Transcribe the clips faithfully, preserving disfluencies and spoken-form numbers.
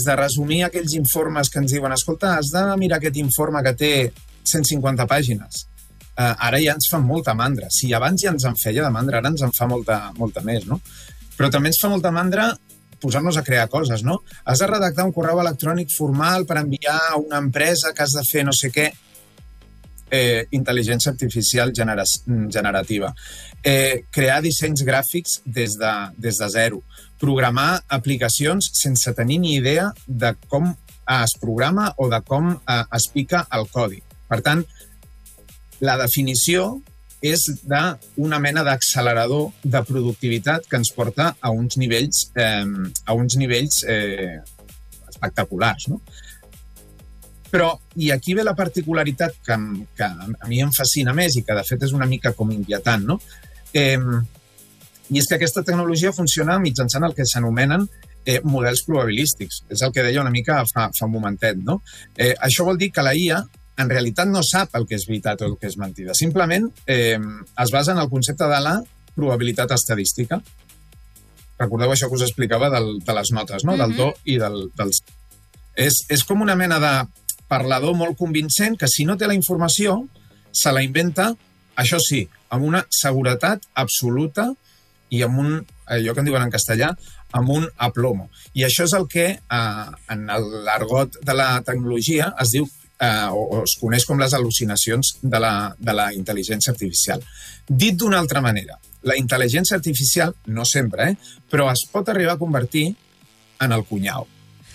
de resumir aquells informes que ens diuen escolta, has de mirar aquest informe que té cent cinquanta pàgines. Uh, ara ja ens fa molta mandra. Si abans ja ens en feia de mandra, ara ens en fa molta, molta més, no? Però també ens fa molta mandra posar-nos a crear coses, no? Has de redactar un correu electrònic formal per enviar a una empresa que has de fer no sé què. Eh, intel·ligència artificial genera generativa. Eh, crear dissenys gràfics des de, des de zero. Programar aplicacions sense tenir ni idea de com es programa o de com eh, es pica el codi. Per tant, la definició és d'una mena d'accelerador de productivitat que ens porta a uns nivells, eh, a uns nivells eh, espectaculars, no? Però, i aquí ve la particularitat que, que a mi em fascina més i que de fet és una mica com inquietant, no? Eh, I és que aquesta tecnologia funciona mitjançant el que s'anomenen eh, models probabilístics. És el que deia una mica fa, fa un momentet, no? Eh, això vol dir que la I A en realitat no sap el que és veritat o el que és mentida. Simplement eh, es basa en el concepte de la probabilitat estadística. Recordeu això que us explicava del, de les notes, no? Mm-hmm. Del do i del... del... És, és com una mena de parlador molt convincent que si no té la informació se la inventa, això sí, amb una seguretat absoluta i amb un, allò que en diuen en castellà, amb un aplomo. I això és el que eh, en l'argot de la tecnologia es diu eh, o, o es coneix com les al·lucinacions de la, de la intel·ligència artificial. Dit d'una altra manera, la intel·ligència artificial, no sempre, eh, però es pot arribar a convertir en el cunyau.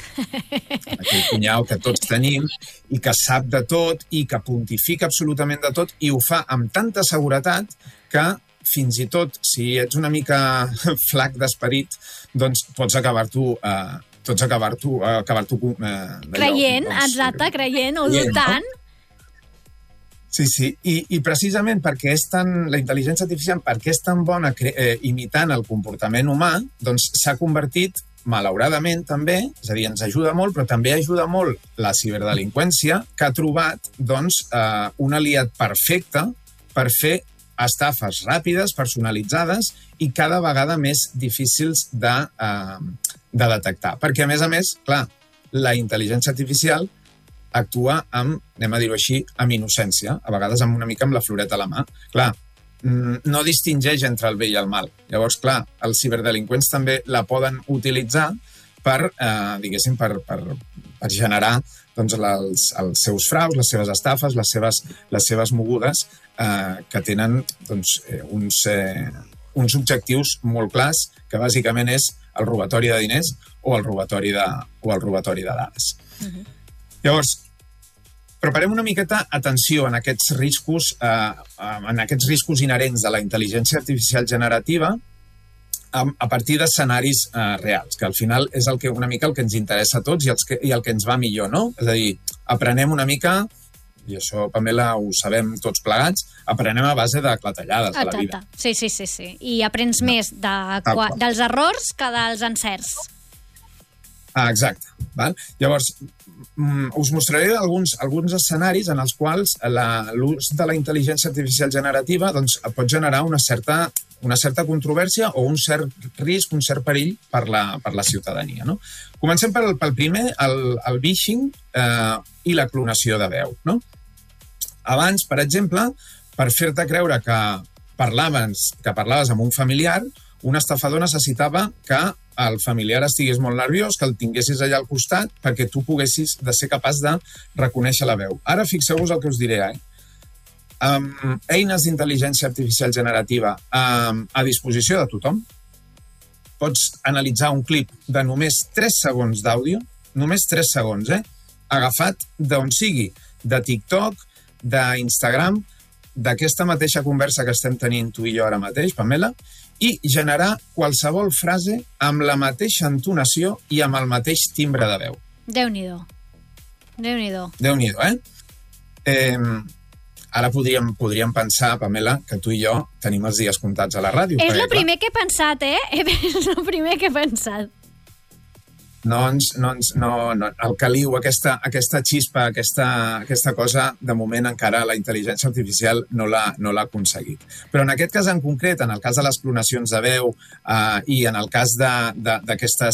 Aquell cunyau que tots tenim i que sap de tot i que pontifica absolutament de tot i ho fa amb tanta seguretat que fins i tot si ets una mica flac d'esperit doncs pots acabar-t'ho eh, tots acabar-t'ho acabar-t'ho eh, creient, doncs, exacte, creient o dubtant, no? Sí, sí, I, i precisament perquè és tan, la intel·ligència artificial perquè és tan bona eh, imitant el comportament humà, doncs s'ha convertit malauradament també, és a dir, ens ajuda molt, però també ajuda molt la ciberdelinqüència, que ha trobat doncs, eh, un aliat perfecte per fer estafes ràpides, personalitzades i cada vegada més difícils de, eh, de detectar. Perquè, a més a més, clar, la intel·ligència artificial actua amb, anem a dir-ho així, amb innocència, a vegades amb una mica amb la floreta a la mà. Clar, no distingeix entre el bé i el mal. Llavors, clar, els ciberdelinqüents també la poden utilitzar per, eh, diguéssim, per, per, per generar doncs, els, els seus fraus, les seves estafes, les seves, les seves mogudes, eh, que tenen doncs, uns, eh, uns objectius molt clars, que bàsicament és el robatori de diners o el robatori de, o el robatori de dades. Uh-huh. Llavors, preparem una miqueta atenció en aquests riscos, eh, en aquests riscos inherents de la intel·ligència artificial generativa a, a partir d'escenaris eh, reals, que al final és el que, una mica el que ens interessa a tots i, els que, i el que ens va millor, no? És a dir, aprenem una mica, i això, Pamela, ho sabem tots plegats, aprenem a base de clatellades a la vida. Sí, sí, sí, sí. I aprens no. més de, qua, dels errors que dels encerts. Ah, exacte. Val? Llavors, us mostraré alguns, alguns escenaris en els quals l'ús de la intel·ligència artificial generativa doncs, pot generar una certa, una certa controvèrsia o un cert risc, un cert perill per la, per la ciutadania. No? Comencem pel, pel primer, el, el phishing eh, i la clonació de veu. No? Abans, per exemple, per fer-te creure que parlaves, que parlaves amb un familiar, un estafador necessitava que el familiar estigués molt nerviós, que el tinguessis allà al costat perquè tu poguessis de ser capaç de reconèixer la veu. Ara fixeu-vos el que us diré. Eh? Um, eines d'intel·ligència artificial generativa um, a disposició de tothom. Pots analitzar un clip de només tres segons d'àudio, només tres segons, eh? Agafat d'on sigui, de TikTok, d'Instagram, d'aquesta mateixa conversa que estem tenint tu i jo ara mateix, Pamela, i generar qualsevol frase amb la mateixa entonació i amb el mateix timbre de veu. Déu-n'hi-do. Déu-n'hi-do. Déu-n'hi-do, eh? eh? Ara podríem, podríem pensar, Pamela, que tu i jo tenim els dies comptats a la ràdio. És perquè, el primer clar... que he pensat, eh? És el primer que he pensat. no ens, no ens, no, no, el caliu, aquesta, aquesta xispa, aquesta, aquesta cosa, de moment encara la intel·ligència artificial no l'ha no l'ha aconseguit. Però en aquest cas en concret, en el cas de les clonacions de veu eh, i en el cas d'aquest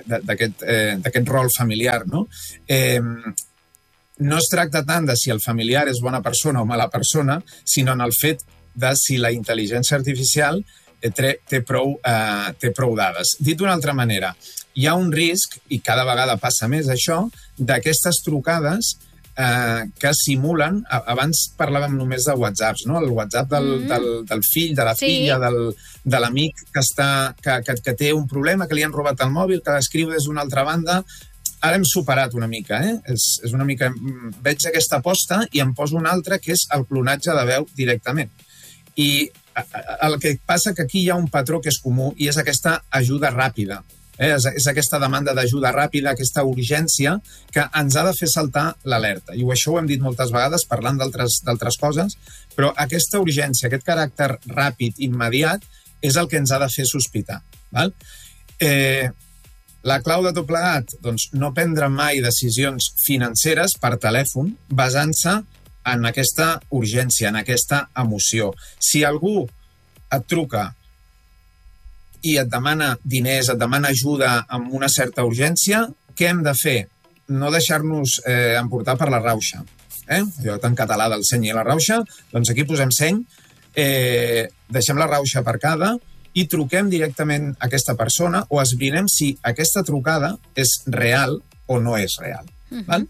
eh, rol familiar, no? Eh, no es tracta tant de si el familiar és bona persona o mala persona, sinó en el fet de si la intel·ligència artificial té, té, prou, eh, té prou dades. Dit d'una altra manera, hi ha un risc, i cada vegada passa més això, d'aquestes trucades eh, que simulen... Abans parlàvem només de WhatsApps, no? El WhatsApp del, mm. del, del fill, de la filla, sí. del, de l'amic que, està, que, que, que té un problema, que li han robat el mòbil, que l'escriu des d'una altra banda. Ara hem superat una mica, eh? És, és una mica... Veig aquesta aposta i em poso una altra, que és el clonatge de veu directament. I el que passa que aquí hi ha un patró que és comú i és aquesta ajuda ràpida. Eh, és, és aquesta demanda d'ajuda ràpida, aquesta urgència que ens ha de fer saltar l'alerta. I això ho hem dit moltes vegades parlant d'altres coses, però aquesta urgència, aquest caràcter ràpid, immediat, és el que ens ha de fer sospitar. Val? Eh, la clau de tot plegat, doncs, no prendre mai decisions financeres per telèfon basant-se en aquesta urgència, en aquesta emoció. Si algú et truca i et demana diners, et demana ajuda amb una certa urgència, què hem de fer? No deixar-nos eh, emportar per la rauxa. Eh? Allò tan català del seny i la rauxa, doncs aquí posem seny, eh, deixem la rauxa aparcada i truquem directament a aquesta persona o esbrinem si aquesta trucada és real o no és real. Uh-huh. Val?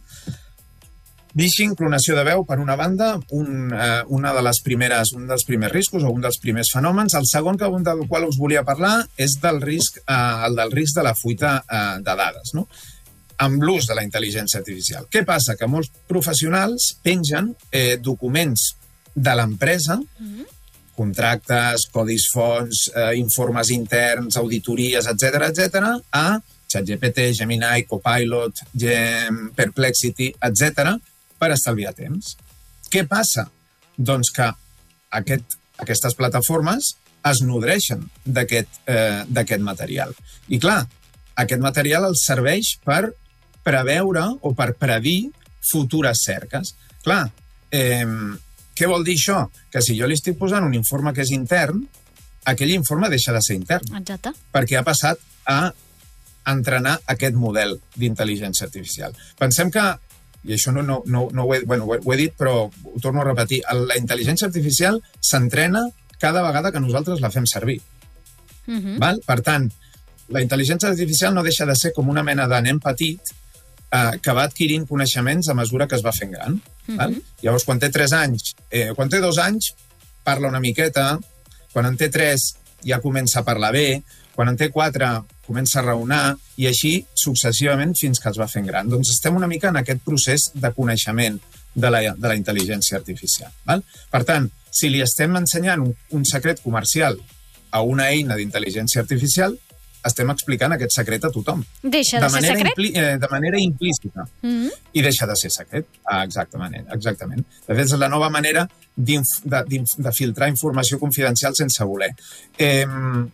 Phishing, clonació de veu, per una banda, un, eh, una de les primeres, un dels primers riscos o un dels primers fenòmens. El segon que, del qual us volia parlar és del risc, eh, el del risc de la fuita eh, de dades, no? Amb l'ús de la intel·ligència artificial. Què passa? Que molts professionals pengen eh, documents de l'empresa, mm-hmm. contractes, codis fonts, eh, informes interns, auditories, etcètera, etcètera, a ChatGPT, Gemini, Copilot, Gem, Perplexity, etcètera, per estalviar temps. Què passa? Doncs que aquest, aquestes plataformes es nodreixen d'aquest eh, d'aquest material. I clar, aquest material els serveix per preveure o per predir futures cerques. Clar, eh, què vol dir això? Que si jo li estic posant un informe que és intern, aquell informe deixa de ser intern. Exacte. Perquè ha passat a entrenar aquest model d'intel·ligència artificial. Pensem que, i això no, no, no, no ho, he, bueno, ho he dit, però ho torno a repetir, la intel·ligència artificial s'entrena cada vegada que nosaltres la fem servir. Uh-huh. Val? Per tant, la intel·ligència artificial no deixa de ser com una mena de nen petit eh, que va adquirint coneixements a mesura que es va fent gran. Uh-huh. Val? Llavors, quan té tres anys, eh, quan té dos anys, parla una miqueta, quan en té tres ja comença a parlar bé, quan en té quatre comença a raonar i així successivament fins que es va fent gran. Doncs estem una mica en aquest procés de coneixement de la, de la intel·ligència artificial. Val? Per tant, si li estem ensenyant un, un secret comercial a una eina d'intel·ligència artificial, estem explicant aquest secret a tothom. Deixa de, de ser secret? Impli, eh, de manera implícita. Mm-hmm. I deixa de ser secret. Ah, exactament, exactament. De fet, és la nova manera de, de filtrar informació confidencial sense voler. Eh,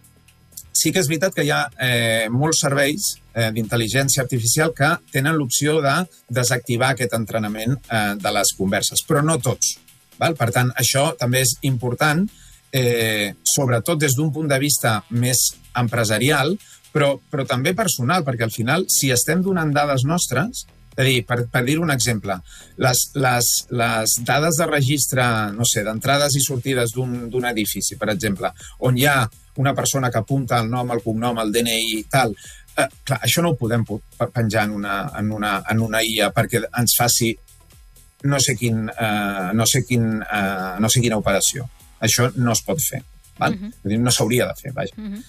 sí que és veritat que hi ha eh, molts serveis eh, d'intel·ligència artificial que tenen l'opció de desactivar aquest entrenament eh, de les converses, però no tots. Val? Per tant, això també és important, eh, sobretot des d'un punt de vista més empresarial, però, però també personal, perquè al final, si estem donant dades nostres, és a dir, per, per dir un exemple, les, les, les dades de registre, no sé, d'entrades i sortides d'un edifici, per exemple, on hi ha una persona que apunta el nom, el cognom, el D N I i tal, eh, clar, això no ho podem penjar en una, en una, en una I A perquè ens faci no sé, quin, eh, no, sé quin, eh, no sé quina operació. Això no es pot fer. Val? Uh-huh. No s'hauria de fer, vaja. Uh-huh.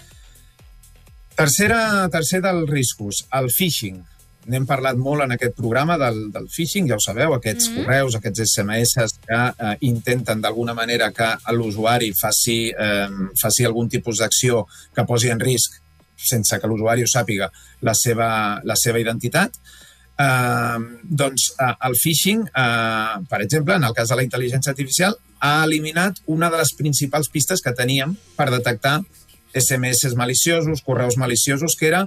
Tercera, tercer dels riscos, el phishing. N'hem parlat molt en aquest programa del, del phishing, ja ho sabeu, aquests mm-hmm. correus, aquests S M S que eh, intenten d'alguna manera que l'usuari faci, eh, faci algun tipus d'acció que posi en risc, sense que l'usuari ho sàpiga, la seva, la seva identitat. Eh, doncs eh, el phishing, eh, per exemple, en el cas de la intel·ligència artificial, ha eliminat una de les principals pistes que teníem per detectar S M S maliciosos, correus maliciosos, que era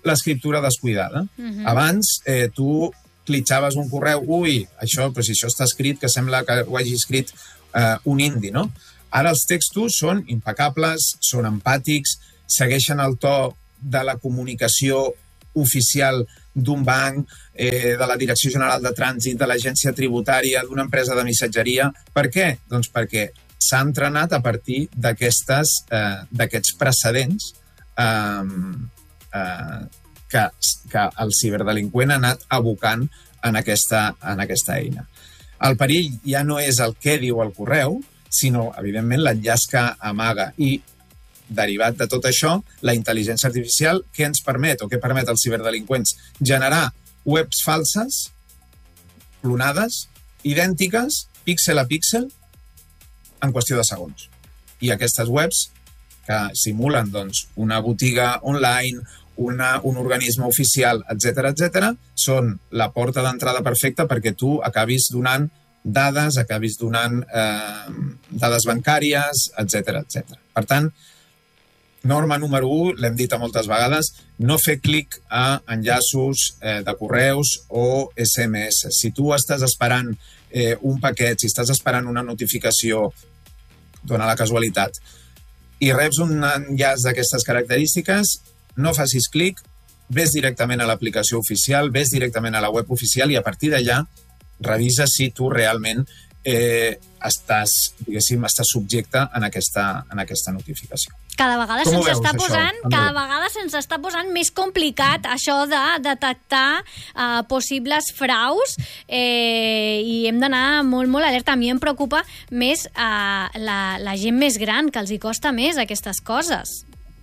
l'escriptura descuidada. Uh-huh. Abans, eh, tu clitxaves un correu, ui, això, però si això està escrit, que sembla que ho hagi escrit eh, un indi, no? Ara els textos són impecables, són empàtics, segueixen el to de la comunicació oficial d'un banc, eh, de la Direcció General de Trànsit, de l'Agència Tributària, d'una empresa de missatgeria. Per què? Doncs perquè s'ha entrenat a partir d'aquestes, eh, d'aquests precedents eh, eh, que, que el ciberdelinqüent ha anat abocant en aquesta, en aquesta eina. El perill ja no és el què diu el correu, sinó, evidentment, l'enllaç que amaga. I, derivat de tot això, la intel·ligència artificial, què ens permet, o què permet als ciberdelinqüents? Generar webs falses, clonades, idèntiques, píxel a píxel, en qüestió de segons. I aquestes webs, que simulen doncs, una botiga online, una, un organisme oficial, etcètera, etcètera, són la porta d'entrada perfecta perquè tu acabis donant dades, acabis donant eh, dades bancàries, etcètera, etcètera. Per tant, norma número u, l'hem dit a moltes vegades, no fer clic a enllaços eh, de correus o esse eme esse. Si tu estàs esperant eh, un paquet, si estàs esperant una notificació, dona la casualitat, i reps un enllaç d'aquestes característiques, no facis clic, ves directament a l'aplicació oficial, ves directament a la web oficial i a partir d'allà revisa si tu realment eh, estàs, diguéssim, estàs subjecte en aquesta, en aquesta notificació. Cada vegada Com ho se'ns veus, està això, posant, Andreu? cada vegada se'ns està posant més complicat això de detectar uh, possibles fraus eh, i hem d'anar molt, molt alerta. A mi em preocupa més uh, la, la gent més gran, que els hi costa més aquestes coses.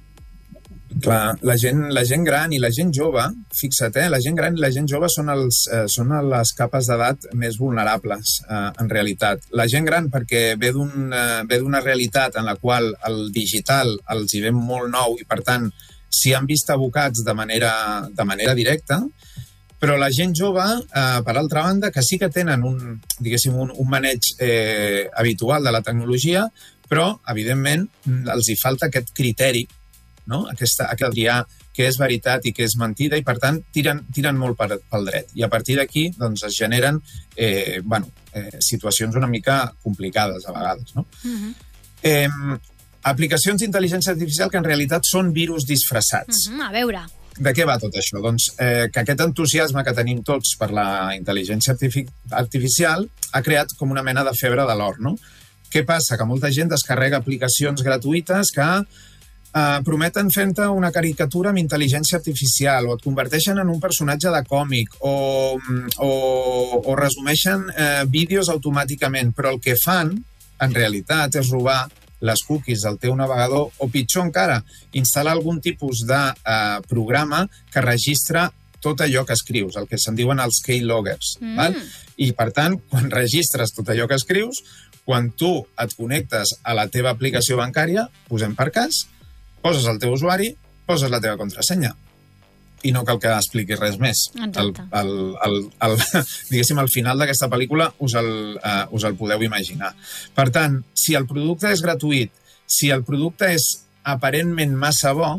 Clar, la gent, la gent gran i la gent jove, fixa't, eh, la gent gran i la gent jove són, els, eh, són les capes d'edat més vulnerables, eh, en realitat. La gent gran perquè ve d'un, eh, ve d'una realitat en la qual el digital els hi ve molt nou i, per tant, s'hi han vist abocats de manera, de manera directa, però la gent jove, eh, per altra banda, que sí que tenen un, diguéssim, un, un maneig eh, habitual de la tecnologia, però, evidentment, els hi falta aquest criteri, no? Aquesta, aquest triar què és veritat i què és mentida, i per tant tiren, tiren molt per, pel dret. I a partir d'aquí doncs, es generen eh, bueno, eh, situacions una mica complicades a vegades. No? Uh-huh. eh, aplicacions d'intel·ligència artificial que en realitat són virus disfressats. Uh-huh. A veure... De què va tot això? Doncs eh, que aquest entusiasme que tenim tots per la intel·ligència artific artificial ha creat com una mena de febre de l'or, no? Què passa? Que molta gent descarrega aplicacions gratuïtes que Uh, prometen fer-te una caricatura amb intel·ligència artificial o et converteixen en un personatge de còmic o, o, o resumeixen uh, vídeos automàticament, però el que fan, en realitat, és robar les cookies del teu navegador o, pitjor encara, instal·lar algun tipus de uh, programa que registra tot allò que escrius, el que se'n diuen els keyloggers. Mm. Val? I, per tant, quan registres tot allò que escrius, quan tu et connectes a la teva aplicació bancària, posem per cas, poses el teu usuari, poses la teva contrasenya. I no cal que expliquis res més. El, el, el, el, diguéssim, al final d'aquesta pel·lícula us el, uh, us el podeu imaginar. Per tant, si el producte és gratuït, si el producte és aparentment massa bo,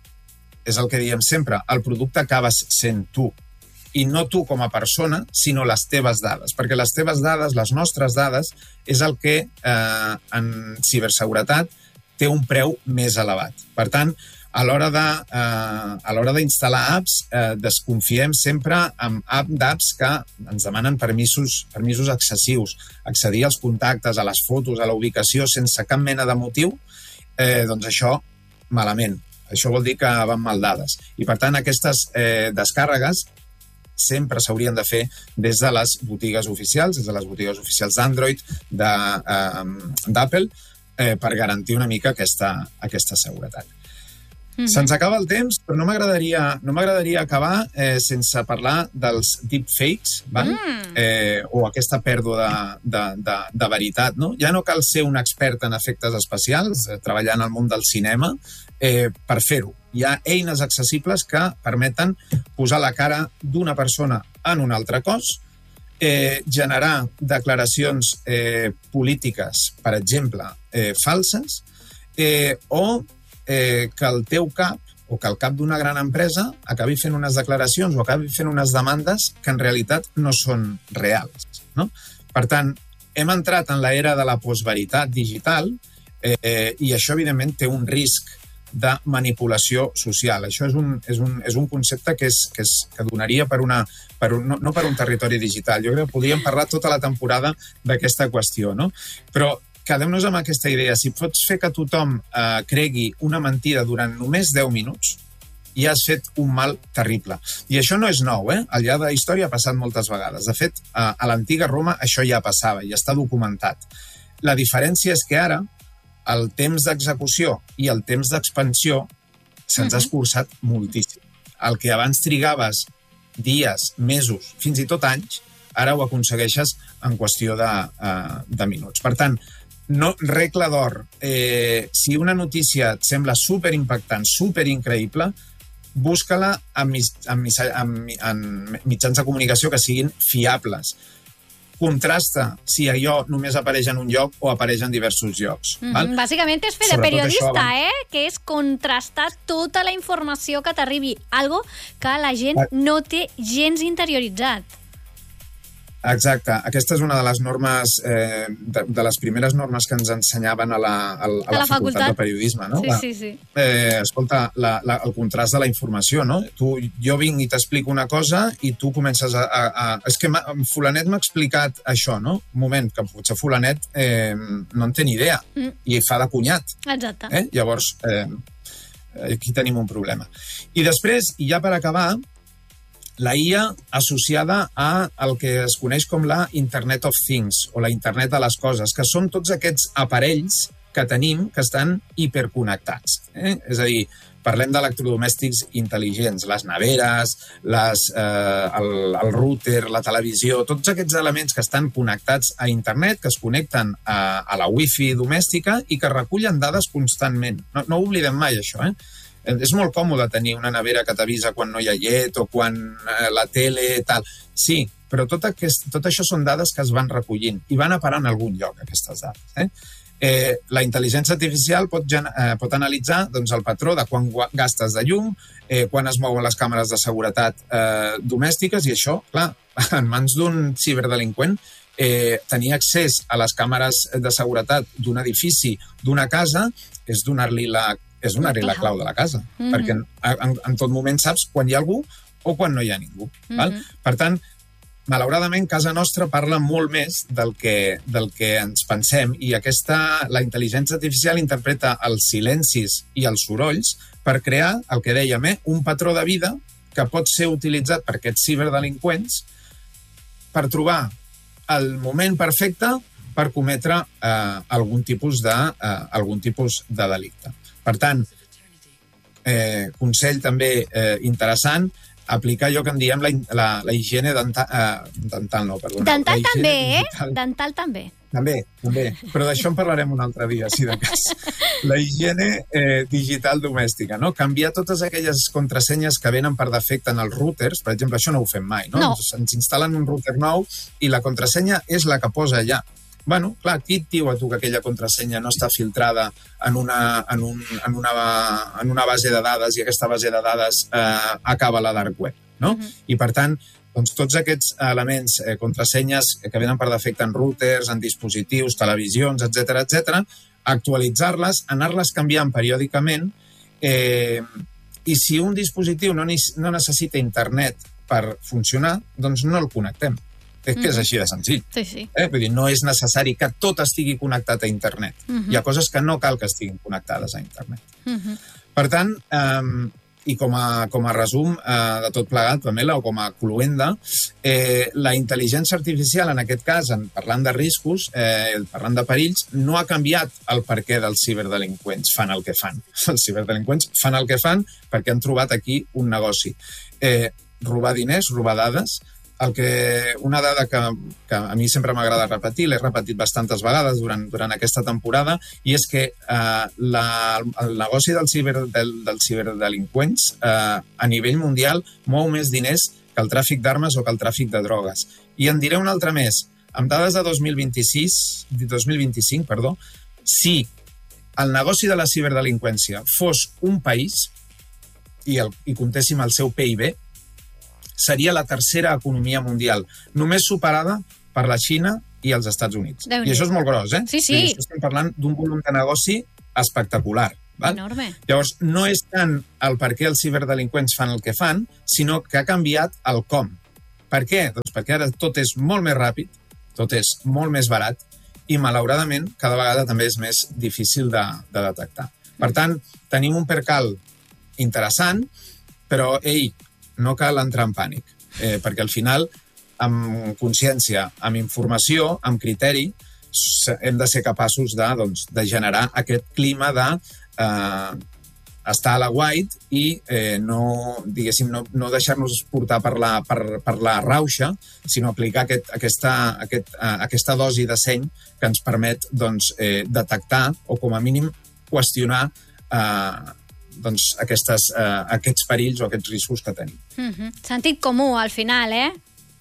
és el que diem sempre, el producte acabes sent tu. I no tu com a persona, sinó les teves dades. Perquè les teves dades, les nostres dades, és el que eh, en ciberseguretat té un preu més elevat. Per tant, a l'hora de, eh, a l'hora d'instal·lar apps, eh, desconfiem sempre amb app d'apps que ens demanen permisos, permisos excessius. Accedir als contactes, a les fotos, a la ubicació, sense cap mena de motiu, eh, doncs això, malament. Això vol dir que van mal dades. I, per tant, aquestes eh, descàrregues sempre s'haurien de fer des de les botigues oficials, des de les botigues oficials d'Android, d'Apple, Eh, per garantir una mica aquesta, aquesta seguretat. Mm-hmm. Se'ns acaba el temps, però no m'agradaria no m'agradaria acabar eh, sense parlar dels deepfakes, val? Mm. Eh, o aquesta pèrdua de, de, de, de veritat. No? Ja no cal ser un expert en efectes especials, eh, treballar en el món del cinema, eh, per fer-ho. Hi ha eines accessibles que permeten posar la cara d'una persona en un altre cos, Eh, generar declaracions eh, polítiques, per exemple, eh, falses, eh, o eh, que el teu cap o que el cap d'una gran empresa acabi fent unes declaracions o acabi fent unes demandes que en realitat no són reals, no? Per tant, hem entrat en l'era de la postveritat digital eh, i això, evidentment, té un risc de manipulació social. Això és un, és un, és un concepte que, és, que, és, que donaria per una, per un, no, no per un territori digital. Jo crec que podríem parlar tota la temporada d'aquesta qüestió, no? Però quedem-nos amb aquesta idea. Si pots fer que tothom eh, cregui una mentida durant només deu minuts, ja has fet un mal terrible. I això no és nou, eh? Al llarg de la història ha passat moltes vegades. De fet, a, a l'antiga Roma això ja passava, ja està documentat. La diferència és que ara el temps d'execució i el temps d'expansió se'ns ha escurçat moltíssim. El que abans trigaves dies, mesos, fins i tot anys, ara ho aconsegueixes en qüestió de, uh, de minuts. Per tant, no, regla d'or, eh, si una notícia et sembla superimpactant, superincreïble, busca-la en, en, en, en mitjans de comunicació que siguin fiables. Contrasta si allò només apareix en un lloc o apareix en diversos llocs. Mm-hmm. Val? Bàsicament és fer de periodista, eh? Que és contrastar tota la informació que t'arribi. Algo que la gent no té gens interioritzat. Exacte. Aquesta és una de les normes, eh, de, de les primeres normes que ens ensenyaven a la, a, a la, a la facultat, facultat de periodisme, no? Sí, sí, sí. Eh, escolta, la, la, el contrast de la informació, no? Tu, jo vinc i t'explico una cosa i tu comences a... a, a... És que fulanet m'ha explicat això, no? Un moment, que potser fulanet eh, no en té ni idea mm. i fa de cunyat. Exacte. Eh? Llavors, eh, aquí tenim un problema. I després, i ja per acabar, la I A associada a el que es coneix com la Internet of Things o la Internet de les coses, que són tots aquests aparells que tenim que estan hiperconnectats. Eh? És a dir, parlem d'electrodomèstics intel·ligents, les neveres, les, eh, el, el router, la televisió, tots aquests elements que estan connectats a internet, que es connecten a, a la wifi domèstica i que recullen dades constantment. No, no ho oblidem mai, això, eh? És molt còmode tenir una nevera que t'avisa quan no hi ha llet o quan eh, la tele, tal. Sí, però tot, aquest, tot això són dades que es van recollint i van a parar en algun lloc, aquestes dades. Eh? Eh, la intel·ligència artificial pot, eh, pot analitzar doncs, el patró de quan gastes de llum, eh, quan es mouen les càmeres de seguretat eh, domèstiques, i això, clar, en mans d'un ciberdelinqüent, eh, tenir accés a les càmeres de seguretat d'un edifici, d'una casa, és donar-li la és donar-li la clau de la casa, mm-hmm. perquè en, en, en tot moment saps quan hi ha algú o quan no hi ha ningú. Mm-hmm. Val? Per tant, malauradament, casa nostra parla molt més del que, del que ens pensem, i aquesta, la intel·ligència artificial interpreta els silencis i els sorolls per crear, el que dèiem, eh, un patró de vida que pot ser utilitzat per aquests ciberdelinqüents per trobar el moment perfecte per cometre eh, algun tipus de, eh, algun tipus de delicte. Per tant, eh, consell també eh, interessant, aplicar allò que en diem la, la, la higiene dental, eh, dental no, perdona. Dental també, digital. eh? Dental també. També, també. Però d'això en parlarem un altre dia, si de cas. La higiene eh, digital domèstica, no? Canviar totes aquelles contrasenyes que venen per defecte en els routers, per exemple, això no ho fem mai, no? No. Ens, ens instal·len un router nou i la contrasenya és la que posa allà. Bueno, clar, qui et diu a tu que aquella contrasenya no està filtrada en una, en un, en una, en una base de dades i aquesta base de dades eh, acaba a la dark web, no? Uh-huh. I, per tant, doncs, tots aquests elements, eh, contrasenyes que venen per defecte en routers, en dispositius, televisions, etcètera, etcètera, actualitzar-les, anar-les canviant periòdicament, eh, i si un dispositiu no, no necessita internet per funcionar, doncs no el connectem. És que és així de senzill. Sí, sí. Eh? Vull dir, no és necessari que tot estigui connectat a internet. Uh-huh. Hi ha coses que no cal que estiguin connectades a internet. Uh-huh. Per tant, eh, i com a, com a resum eh, de tot plegat, Pamela, o com a cloenda, eh, la intel·ligència artificial, en aquest cas, en parlant de riscos, eh, parlant de perills, no ha canviat el perquè dels ciberdelinqüents fan el que fan. Els ciberdelinqüents fan el que fan perquè han trobat aquí un negoci. Eh, robar diners, robar dades. El que, una dada que, que a mi sempre m'agrada repetir, l'he repetit bastantes vegades durant, durant aquesta temporada, i és que eh, la, el negoci del ciber, del, dels ciberdelinqüents eh, a nivell mundial mou més diners que el tràfic d'armes o que el tràfic de drogues. I en diré un altre més. Amb dades de dos mil vint-i-sis, dos mil vint-i-cinc, perdó, si el negoci de la ciberdelinqüència fos un país, i, el, i comptéssim el seu P I B, seria la tercera economia mundial, només superada per la Xina i els Estats Units. I això és molt gros, eh? Sí, sí. I estem parlant d'un volum de negoci espectacular. Val? Enorme. Llavors, no és tant el per què els ciberdelinqüents fan el que fan, sinó que ha canviat el com. Per què? Doncs perquè ara tot és molt més ràpid, tot és molt més barat i, malauradament, cada vegada també és més difícil de, de detectar. Per tant, tenim un percal interessant, però, ei, no cal entrar en pànic, eh, perquè al final, amb consciència, amb informació, amb criteri, hem de ser capaços de, doncs, de generar aquest clima de eh, estar a la white i eh, no, diguéssim, no, no deixar-nos portar per la, per, per la rauxa, sinó aplicar aquest, aquesta, aquest, eh, aquesta dosi de seny que ens permet, doncs, eh, detectar o, com a mínim, qüestionar eh, doncs, aquestes, eh, aquests perills o aquests riscos que tenim. Mm-hmm. Sentit comú, al final, eh?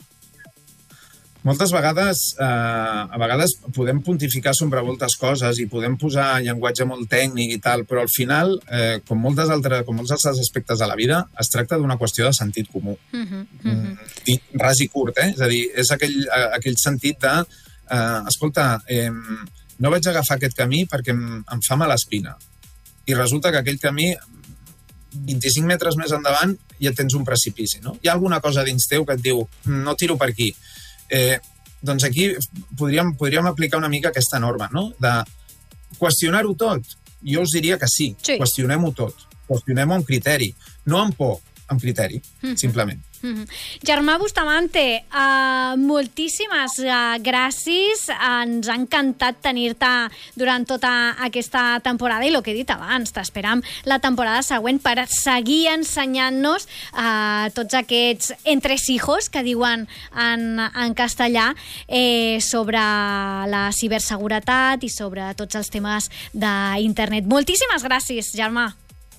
Moltes vegades, eh, a vegades podem pontificar sobre moltes coses i podem posar llenguatge molt tècnic i tal, però al final, eh, com, moltes altres, com molts altres aspectes de la vida, es tracta d'una qüestió de sentit comú. Mm-hmm. Mm, dit ras i curt, eh? És a dir, és aquell, aquell sentit de, eh, escolta, eh, no vaig agafar aquest camí perquè em, em fa mal espina. I resulta que aquell camí, vint-i-cinc metres més endavant, ja tens un precipici, no? Hi ha alguna cosa dins teu que et diu, no tiro per aquí. Eh, doncs aquí podríem, podríem aplicar una mica aquesta norma, no? De qüestionar-ho tot. Jo us diria que sí, sí. Qüestionem-ho tot. Qüestionem-ho amb criteri, no amb por, amb criteri, mm. simplement. Mm-hmm. Germà Bustamante, uh, moltíssimes uh, gràcies. Ens ha encantat tenir-te durant tota aquesta temporada i el que he dit abans, t'esperam la temporada següent per seguir ensenyant-nos uh, tots aquests entresijos que diuen en, en castellà eh, sobre la ciberseguretat i sobre tots els temes d'internet. Moltíssimes gràcies, Germà.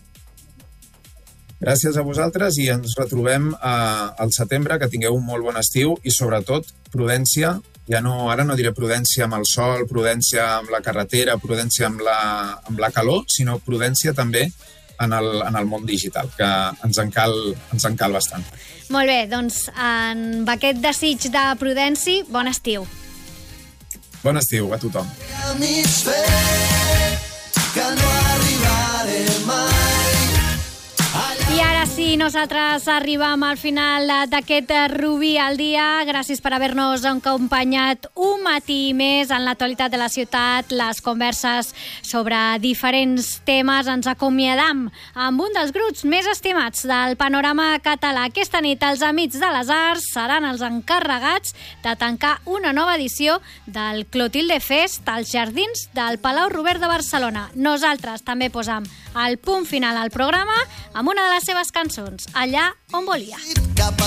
Gràcies a vosaltres i ens retrobem eh, al setembre, que tingueu un molt bon estiu i, sobretot, prudència. Ja no, ara no diré prudència amb el sol, prudència amb la carretera, prudència amb la, amb la calor, sinó prudència també en el, en el món digital, que ens en cal, ens en cal bastant. Molt bé, doncs amb aquest desig de prudència, bon estiu. Bon estiu a tothom. Que no arribaré mai. I ara sí, nosaltres arribem al final d'aquest Rubí al dia. Gràcies per haver-nos acompanyat un matí més en l'actualitat de la ciutat, les converses sobre diferents temes. Ens acomiadam amb un dels grups més estimats del panorama català. Aquesta nit els Amics de les Arts seran els encarregats de tancar una nova edició del Clotilde Fest als jardins del Palau Robert de Barcelona. Nosaltres també posam el punt final al programa amb una de les seves cançons, Allà on volia.